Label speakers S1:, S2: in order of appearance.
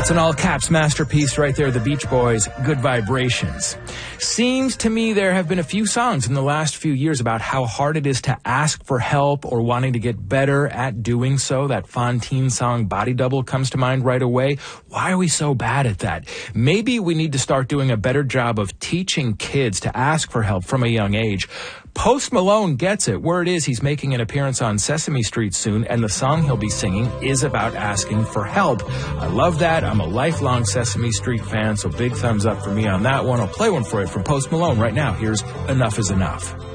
S1: That's an all-caps masterpiece right there, the Beach Boys, Good Vibrations. Seems to me there have been a few songs in the last few years about how hard it is to ask for help or wanting to get better at doing so. That Fontaine song, Body Double, comes to mind right away. Why are we so bad at that? Maybe we need to start doing a better job of teaching kids to ask for help from a young age. Post Malone gets it. Word is he's making an appearance on Sesame Street soon, and the song he'll be singing is about asking for help. I love that. I'm a lifelong Sesame Street fan, so big thumbs up for me on that one. I'll play one for you from Post Malone right now. Here's Enough Is Enough.